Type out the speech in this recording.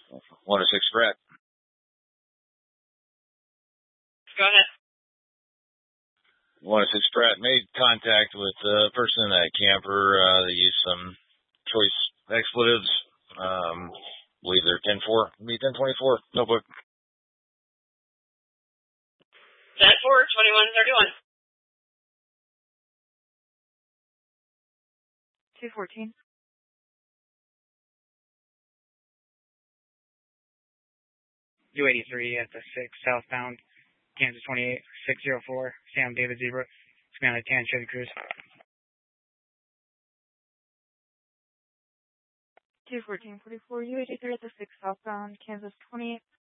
1 to 6 Brett. Go ahead. 1 to 6 Brett made contact with a person in that camper. They used some choice expletives. Believe they're 10-4. Me 10-24. Notebook. 10-4, 21-31. 214. U-83 at the 6 southbound, Kansas 28, 604, Sam David Zebra, command of 10 Chevy Cruise. 214-44, U-83 at the 6 southbound, Kansas 28,